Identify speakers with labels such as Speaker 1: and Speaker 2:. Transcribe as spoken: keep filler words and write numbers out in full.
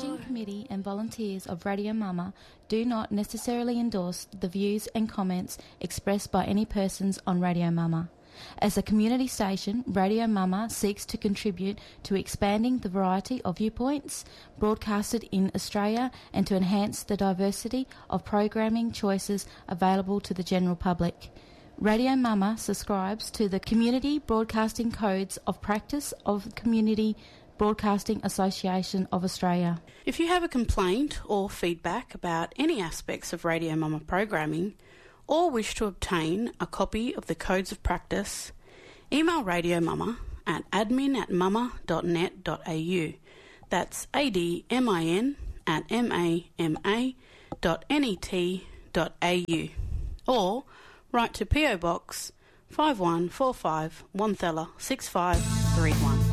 Speaker 1: managing committee and volunteers of Radio Mama do not necessarily endorse the views and comments expressed by any persons on Radio Mama. As a community station, Radio Mama seeks to contribute to expanding the variety of viewpoints broadcasted in Australia and to enhance the diversity of programming choices available to the general public. Radio Mama subscribes to the Community Broadcasting Codes of Practice of the Community Broadcasting Association of Australia.
Speaker 2: If you have a complaint or feedback about any aspects of Radio Mama programming, or wish to obtain a copy of the Codes of Practice, email Radio Mama at admin at mama dot net dot a u. That's A-D-M-I-N at M-A-M-A dot N-E-T dot A-U. Or write to P O Box five one four five, Wanthella six five three one.